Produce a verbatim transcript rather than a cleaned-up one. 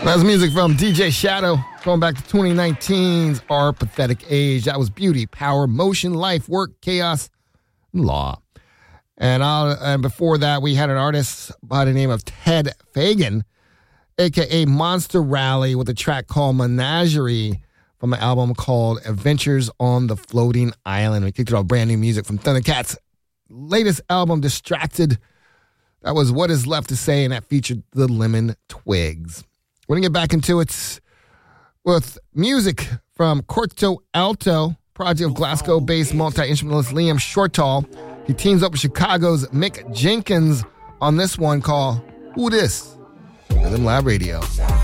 That's music from D J Shadow, going back to twenty nineteen's Our Pathetic Age. That was Beauty, Power, Motion, Life, Work, Chaos, and Law. And, I'll, and before that, we had an artist by the name of Ted Fagan, a k a. Monster Rally, with a track called Menagerie from an album called Adventures on the Floating Island. We kicked it off brand new music from Thundercat's latest album, Distracted. That was What Is Left to Say, and that featured the Lemon Twigs. We're going to get back into it with music from Corto Alto, project of Glasgow-based multi-instrumentalist Liam Shortall. He teams up with Chicago's Mick Jenkins on this one called Who Dis? Rhythm Lab Radio.